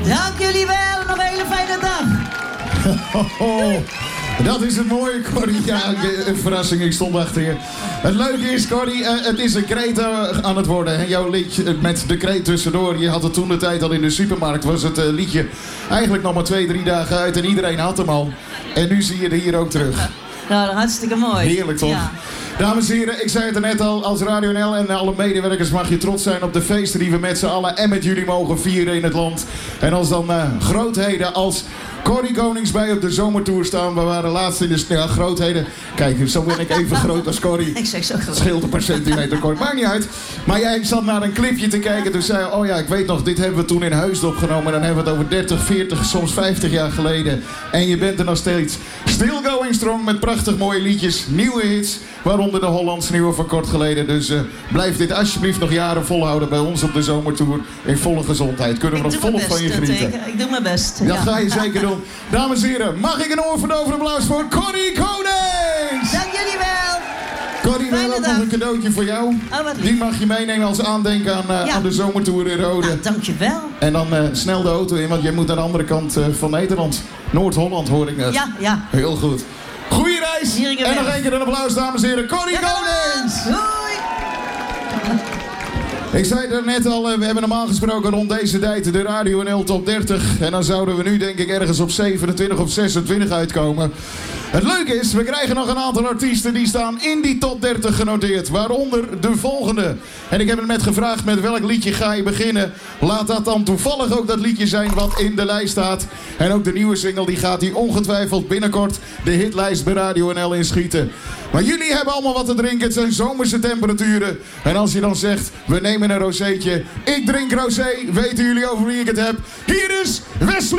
Dank jullie wel. Nog een hele fijne dag. Dat is het mooie, Corrie. Ja, een verrassing, ik stond achter je. Het leuke is, Corrie, het is een kreet aan het worden. Hè? Jouw liedje met de kreet tussendoor. Je had het toen de tijd al in de supermarkt. Was het liedje eigenlijk nog maar 2-3 dagen uit. En iedereen had hem al. En nu zie je het hier ook terug. Nou, hartstikke mooi. Heerlijk, toch? Ja. Dames en heren, ik zei het er net al, als Radio NL en alle medewerkers mag je trots zijn op de feesten die we met z'n allen en met jullie mogen vieren in het land. En als dan grootheden als Corrie Koningsbij op de zomertour staan. We waren laatst in de grootheden. Kijk, zo ben ik even groot als Corrie. Ik zeg zo groot. Het scheelt een paar centimeter, Corrie. Maakt niet uit. Maar jij zat naar een clipje te kijken. Dus zei, oh ja, ik weet nog, dit hebben we toen in Heusden opgenomen. Dan hebben we het over 30, 40, soms 50 jaar geleden. En je bent er nog steeds. Still going strong met prachtig mooie liedjes. Nieuwe hits. Waaronder de Hollands nieuwe van kort geleden. Dus blijf dit alsjeblieft nog jaren volhouden bij ons op de zomertour. In volle gezondheid. Kunnen we nog volop van je genieten. Ik doe mijn best. Dat ga je zeker doen. Dames en heren, mag ik een oorverdovend applaus voor Corrie Konings! Dank jullie wel! Corrie, we hebben ook nog een cadeautje voor jou. Oh, wat lief. Die mag je meenemen als aandenken aan de zomertour in Rode. Nou, dankjewel. En dan snel de auto in, want jij moet aan de andere kant van Nederland. Noord-Holland hoor ik net. Ja. Heel goed. Goeie reis! En nog één keer een applaus, dames en heren. Corrie Konings! Doei! Ik zei er net al, we hebben normaal gesproken rond deze tijd de Radio NL Top 30. En dan zouden we nu denk ik ergens op 27 of 26 uitkomen. Het leuke is, we krijgen nog een aantal artiesten die staan in die top 30 genoteerd. Waaronder de volgende. En ik heb hem net gevraagd met welk liedje ga je beginnen. Laat dat dan toevallig ook dat liedje zijn wat in de lijst staat. En ook de nieuwe single die gaat hier ongetwijfeld binnenkort de hitlijst bij Radio NL inschieten. Maar jullie hebben allemaal wat te drinken. Het zijn zomerse temperaturen. En als je dan zegt, we nemen een rozeetje. Ik drink rosé. Weten jullie over wie ik het heb? Hier is Wessel.